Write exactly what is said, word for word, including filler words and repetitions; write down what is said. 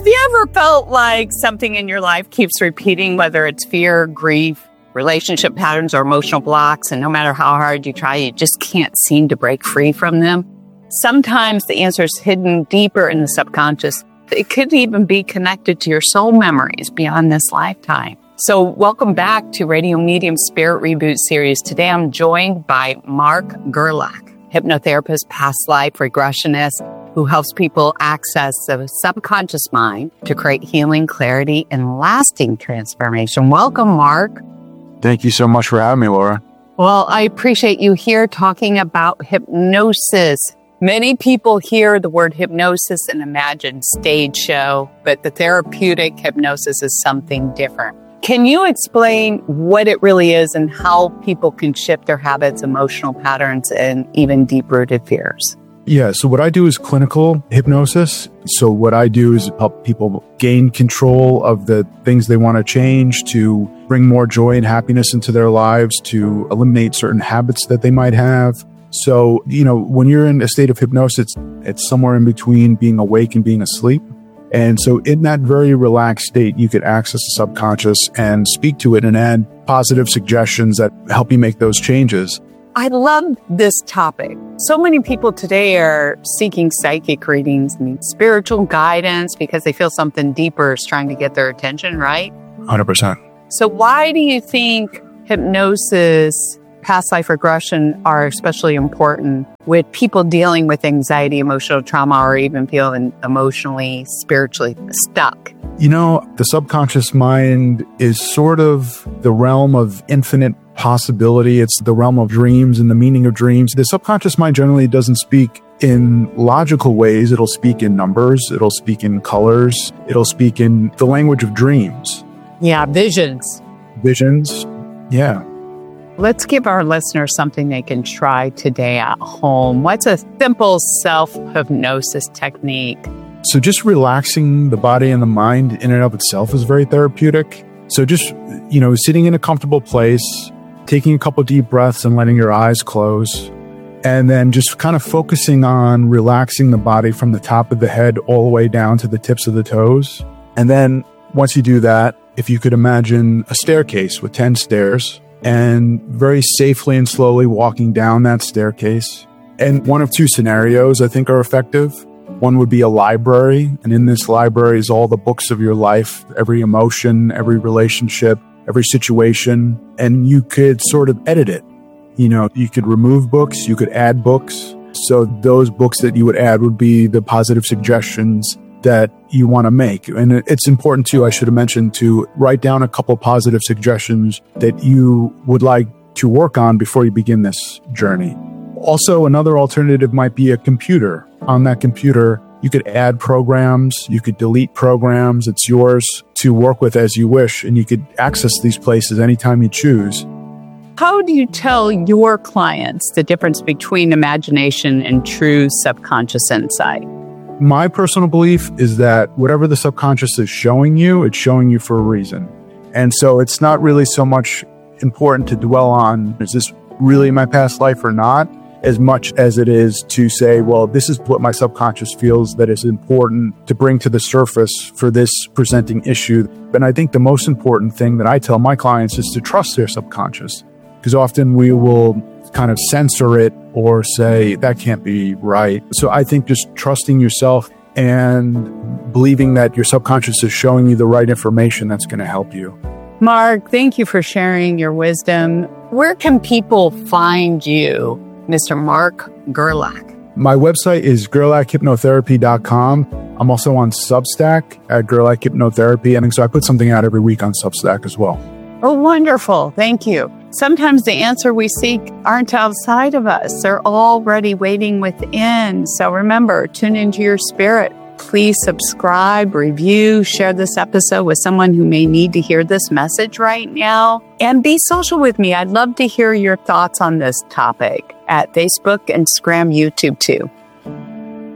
you ever felt like something in your life keeps repeating, whether it's fear, grief, relationship patterns, or emotional blocks, and no matter how hard you try, you just can't seem to break free from them? Sometimes the answer is hidden deeper in the subconscious. It could even be connected to your soul memories beyond this lifetime. So welcome back to Radio Medium Spirit Reboot Series. Today I'm joined by Mark Gerlach, hypnotherapist, past life regressionist, who helps people access the subconscious mind to create healing, clarity, and lasting transformation. Welcome, Mark. Thank you so much for having me, Laura. Well, I appreciate you here talking about hypnosis. Many people hear the word hypnosis and imagine stage show, but the therapeutic hypnosis is something different. Can you explain what it really is and how people can shift their habits, emotional patterns, and even deep-rooted fears? Yeah, so what I do is clinical hypnosis. So what I do is help people gain control of the things they want to change, to bring more joy and happiness into their lives, to eliminate certain habits that they might have. So, you know, when you're in a state of hypnosis, it's, it's somewhere in between being awake and being asleep. And so in that very relaxed state, you could access the subconscious and speak to it and add positive suggestions that help you make those changes. I love this topic. So many people today are seeking psychic readings, need spiritual guidance because they feel something deeper is trying to get their attention, right? one hundred percent. So why do you think hypnosis, past life regression are especially important with people dealing with anxiety, emotional trauma, or even feeling emotionally, spiritually stuck? You know, the subconscious mind is sort of the realm of infinite possibility. It's the realm of dreams and the meaning of dreams. The subconscious mind generally doesn't speak in logical ways. It'll speak in numbers. It'll speak in colors. It'll speak in the language of dreams. Yeah, visions. Visions. Yeah. Let's give our listeners something they can try today at home. What's a simple self-hypnosis technique? So just relaxing the body and the mind in and of itself is very therapeutic. So just, you know, sitting in a comfortable place, taking a couple deep breaths and letting your eyes close, and then just kind of focusing on relaxing the body from the top of the head all the way down to the tips of the toes. And then once you do that, if you could imagine a staircase with ten stairs and very safely and slowly walking down that staircase. And one of two scenarios I think are effective. One would be a library, and in this library is all the books of your life, every emotion, every relationship, every situation, and you could sort of edit it. You know, you could remove books, you could add books. So those books that you would add would be the positive suggestions that you want to make. And it's important too, I should have mentioned, to write down a couple positive suggestions that you would like to work on before you begin this journey. Also, another alternative might be a computer. On that computer, you could add programs, you could delete programs. It's yours to work with as you wish, and you could access these places anytime you choose. How do you tell your clients the difference between imagination and true subconscious insight? My personal belief is that whatever the subconscious is showing you, it's showing you for a reason. And so it's not really so much important to dwell on, is this really my past life or not, as much as it is to say, well, this is what my subconscious feels that is important to bring to the surface for this presenting issue. And I think the most important thing that I tell my clients is to trust their subconscious, because often we will kind of censor it or say, that can't be right. So I think just trusting yourself and believing that your subconscious is showing you the right information, that's going to help you. Mark, thank you for sharing your wisdom. Where can people find you, Mister Mark Gerlach? My website is gerlach hypnotherapy dot com. I'm also on Substack at Gerlach Hypnotherapy. And so I put something out every week on Substack as well. Oh, wonderful. Thank you. Sometimes the answer we seek aren't outside of us. They're already waiting within. So remember, tune into your spirit. Please subscribe, review, share this episode with someone who may need to hear this message right now. And be social with me. I'd love to hear your thoughts on this topic at Facebook, Instagram, YouTube too.